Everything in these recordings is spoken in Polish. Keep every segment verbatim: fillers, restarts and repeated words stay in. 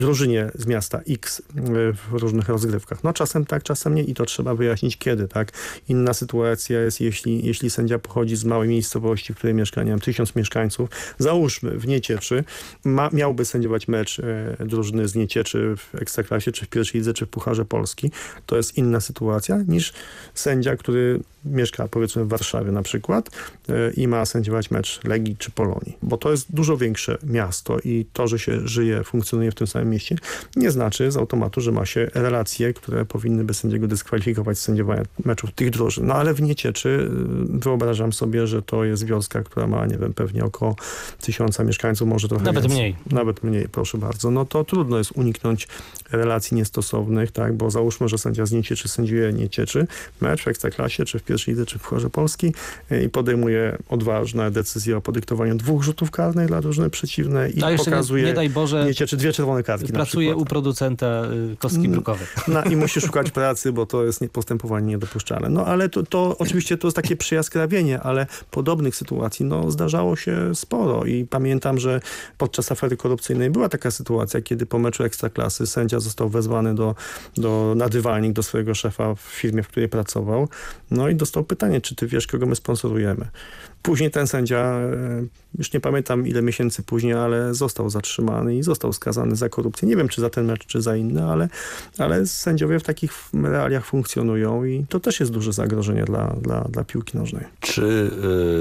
drużynie z miasta X w różnych rozgrywkach. No czasem tak, czasem nie i to trzeba wyjaśnić kiedy, tak. Inna sytuacja jest, jeśli, jeśli sędzia pochodzi z małej miejscowości, w której mieszka, nie wiem, tysiąc mieszkańców. Załóżmy w Niecieczy, ma, miałby sędziować mecz e, drużyny z Niecieczy w Ekstraklasie, czy w pierwszej lidze, czy w Pucharze Polski. To jest inna sytuacja niż sędzia, który mieszka powiedzmy w Warszawie na przykład e, i ma sędziować mecz Legii czy Polonii. Bo to jest dużo większe miasto i to, że się żyje, funkcjonuje w tym samym mieście, nie znaczy z automatu, że ma się relacje, które powinny by sędziego dyskwalifikować z sędziowania meczów tych drużyn. No ale w Niecieczy wyobrażam sobie, że to jest wioska, która ma, nie wiem, pewnie około tysiąca mieszkańców, może trochę Nawet więcej. mniej. Nawet mniej, proszę bardzo. No to trudno jest uniknąć relacji niestosownych, tak, bo załóżmy, że sędzia z Niecieczy sędziuje Niecieczy mecz w Ekstraklasie, czy w pierwszej lidze, czy w Pucharze Polski i podejmuje odważne decyzje o podyktowaniu dwóch rzutów karnych dla drużyny przeciwnej i pokazuje nie, nie daj Boże, Niecieczy dwie czerwone kartki. Pracuje u producenta y, kostki brukowej. No i musi szukać pracy, bo to jest postępowanie niedopuszczalne. No ale to, to oczywiście to jest takie przyjaskrawienie, ale podobnych sytuacji no, zdarzało się sporo i pamiętam, że podczas afery korupcyjnej była taka sytuacja, kiedy po meczu Ekstraklasy sędzia został wezwany do, do, na dywanik do swojego szefa w firmie, w której pracował. No i dostał pytanie, czy ty wiesz, kogo my sponsorujemy. Później ten sędzia, już nie pamiętam ile miesięcy później, ale został zatrzymany i został skazany za korupcję. Nie wiem, czy za ten mecz, czy za inny, ale, ale sędziowie w takich realiach funkcjonują i to też jest duże zagrożenie dla, dla, dla piłki nożnej. Czy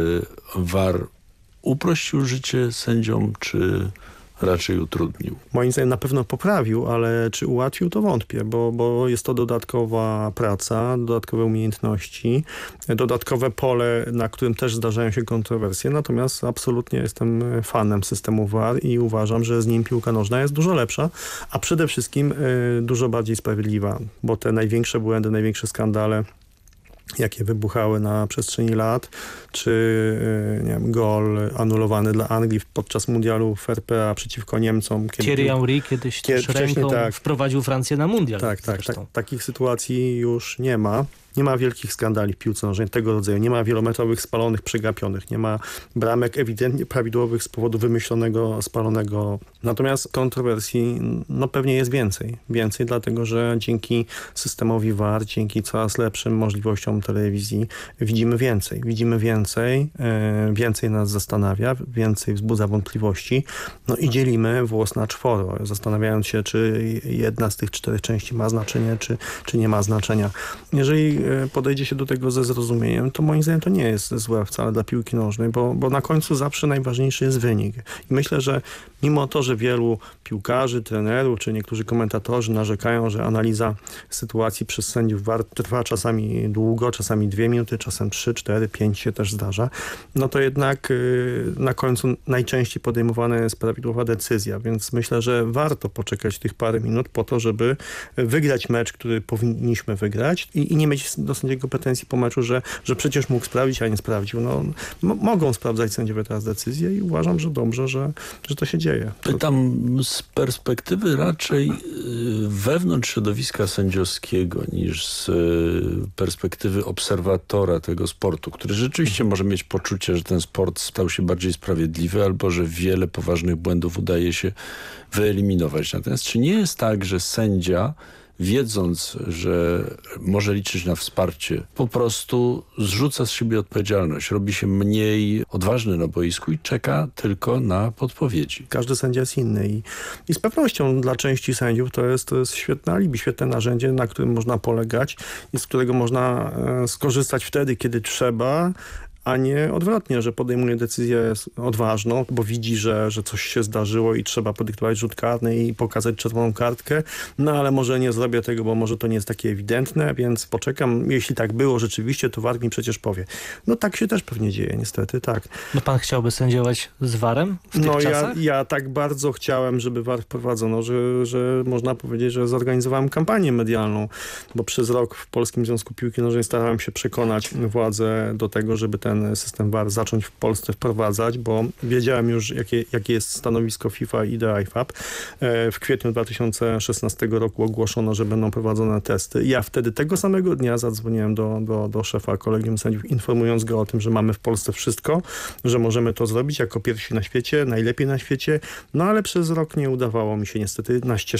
yy, V A R uprościł życie sędziom, czy raczej utrudnił? Moim zdaniem na pewno poprawił, ale czy ułatwił, to wątpię, bo, bo jest to dodatkowa praca, dodatkowe umiejętności, dodatkowe pole, na którym też zdarzają się kontrowersje, natomiast absolutnie jestem fanem systemu V A R i uważam, że z nim piłka nożna jest dużo lepsza, a przede wszystkim y, dużo bardziej sprawiedliwa, bo te największe błędy, największe skandale, jakie wybuchały na przestrzeni lat, czy nie wiem, gol anulowany dla Anglii podczas mundialu w R P A przeciwko Niemcom. Kiedy Thierry Henry kiedyś też ręką tak, wprowadził Francję na mundial. Tak, tak, tak. Takich sytuacji już nie ma. Nie ma wielkich skandali w piłce nożnej tego rodzaju. Nie ma wielometrowych spalonych, przegapionych. Nie ma bramek ewidentnie prawidłowych z powodu wymyślonego, spalonego. Natomiast kontrowersji no pewnie jest więcej. Więcej dlatego, że dzięki systemowi V A R, dzięki coraz lepszym możliwościom telewizji widzimy więcej. Widzimy więcej, yy, więcej nas zastanawia, więcej wzbudza wątpliwości. No i dzielimy włos na czworo, zastanawiając się, czy jedna z tych czterech części ma znaczenie, czy, czy nie ma znaczenia. Jeżeli podejdzie się do tego ze zrozumieniem, to moim zdaniem to nie jest złe wcale dla piłki nożnej, bo, bo na końcu zawsze najważniejszy jest wynik. I myślę, że mimo to, że wielu piłkarzy, trenerów, czy niektórzy komentatorzy narzekają, że analiza sytuacji przez sędziów V A R trwa czasami długo, czasami dwie minuty, czasem trzy, cztery, pięć się też zdarza, no to jednak yy, na końcu najczęściej podejmowana jest prawidłowa decyzja, więc myślę, że warto poczekać tych parę minut po to, żeby wygrać mecz, który powinniśmy wygrać i, i nie mieć do sędziego pretensji po meczu, że, że przecież mógł sprawdzić, a nie sprawdził. No, mogą sprawdzać sędziowie teraz decyzje i uważam, że dobrze, że, że to się dzieje. Pytam z perspektywy raczej wewnątrz środowiska sędziowskiego niż z perspektywy obserwatora tego sportu, który rzeczywiście może mieć poczucie, że ten sport stał się bardziej sprawiedliwy albo że wiele poważnych błędów udaje się wyeliminować. Natomiast czy nie jest tak, że sędzia, wiedząc, że może liczyć na wsparcie, po prostu zrzuca z siebie odpowiedzialność, robi się mniej odważny na boisku i czeka tylko na podpowiedzi? Każdy sędzia jest inny i, i z pewnością dla części sędziów to jest, to jest świetne alibi, świetne narzędzie, na którym można polegać i z którego można e, skorzystać wtedy, kiedy trzeba, a nie odwrotnie, że podejmuje decyzję odważną, bo widzi, że, że coś się zdarzyło i trzeba podyktować rzut karny i pokazać czerwoną kartkę, no ale może nie zrobię tego, bo może to nie jest takie ewidentne, więc poczekam. Jeśli tak było rzeczywiście, to V A R mi przecież powie. No tak się też pewnie dzieje, niestety, tak. No pan chciałby sędziować z V A R-em w tych no czasach? Ja, ja tak bardzo chciałem, żeby V A R wprowadzono, że, że można powiedzieć, że zorganizowałem kampanię medialną, bo przez rok w Polskim Związku Piłki Nożnej starałem się przekonać władzę do tego, żeby ten ten system V A R zacząć w Polsce wprowadzać, bo wiedziałem już, jakie, jakie jest stanowisko FIFA i The I F A B. W kwietniu dwa tysiące szesnastego roku ogłoszono, że będą prowadzone testy. Ja wtedy tego samego dnia zadzwoniłem do, do, do szefa Kolegium Sędziów, informując go o tym, że mamy w Polsce wszystko, że możemy to zrobić jako pierwsi na świecie, najlepiej na świecie, no ale przez rok nie udawało mi się niestety na ścieżce